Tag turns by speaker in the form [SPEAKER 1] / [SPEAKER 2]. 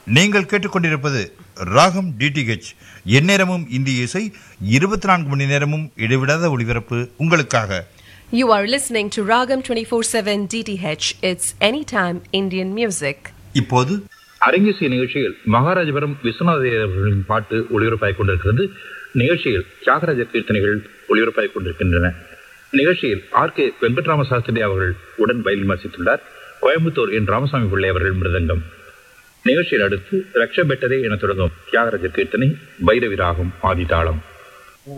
[SPEAKER 1] நீங்கள் கேட்டுக்கொண்டிருப்பது ராகம் டிடிஹெச். எந்நேரமும் இந்திய இசை, 24 மணி நேரமும் இடைவிடாத ஒளிபரப்பு உங்களுக்காக.
[SPEAKER 2] You are listening to Ragam 24/7 DTH. It's anytime Indian music.
[SPEAKER 1] இப்போது
[SPEAKER 3] அரங்கேசிய நிகழ்ச்சியில் மகாராஜபுரம் விஸ்வநாத அவர்களின் பாட்டு ஒளிபரப்பாகிக் கொண்டிருக்கிறது. நிகழ்ச்சியில் தியாகராஜ கீர்த்தனைகள் ஒளிபரப்பாகிக் கொண்டிருக்கின்றன. நிகழ்ச்சியில் ஆர்.கே. வெங்கட்ராம சாஸ்திரி அவர்கள் உடன் வயலின் வாசித்துள்ளார். கோயம்புத்தூர் என் ராமசாமி பிள்ளை அவர்கள் மிருதங்கம். நிகழ்ச்சியில் அடுத்து ரக்ஷ பெட்டரே என தொடங்கும் தியாகராஜர் கீர்த்தனை, பைரவி ராகம், ஆதிதாளம்.